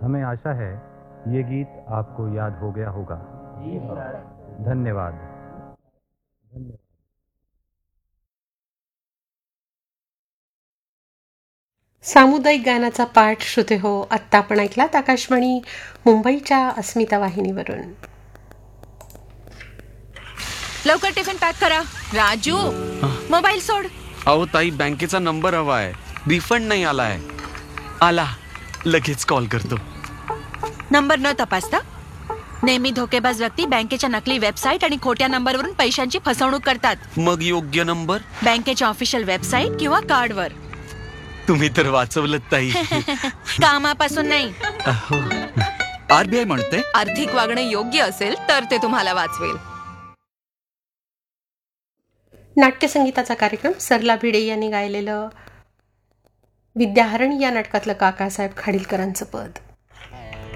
हमें आशा है ये गीत आपको याद हो गया होगा। धन्यवाद। सामुदायिक गाण्याचा पाठ श्रोते हो आत्ता आपण ऐकलात आकाशवाणी मुंबईच्या अस्मिता वाहिनीवरून. लवकर टिफिन पॅक करा. राजू, मोबाईल सोड. अहो ताई, बँकेचा नंबर हवा आहे. रिफंड नाही आलाय. आला, लगेच कॉल करतो. नंबर न तपासता नेहमी धोकेबाज व्यक्ती बँकेच्या नकली वेबसाईट आणि खोट्या नंबरवरून पैशांची फसवणूक करतात. मग योग्य नंबर बँकेच्या ऑफिशियल वेबसाईट किंवा कार्डवर. तुम्ही तर वाचवलत ताई. कामापासून नाही. आरबीआय म्हणते आर्थिक वागणे योग्य असेल तर ते तुम्हाला वाचवेल. नाट्यसंगीताचा कार्यक्रम सरला भिडे यांनी गायलेलं विद्याहरण या नाटकातलं काकासाहेब खाडीलकरांचं पद.